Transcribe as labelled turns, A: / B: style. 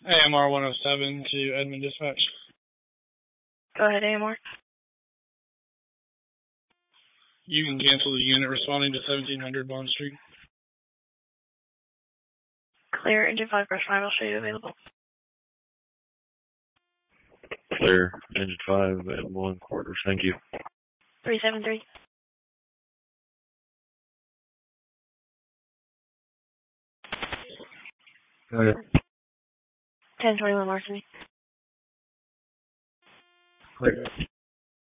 A: AMR 107 to Edmond Dispatch.
B: Go ahead, AMR.
A: You can cancel the unit responding to 1700 Bond Street.
B: Clear, engine 5, brush 5, I'll show you available.
C: Clear, engine 5 at 1 quarters, thank you.
B: 373.
C: Go ahead.
B: 1021 Larceny.
C: Clear.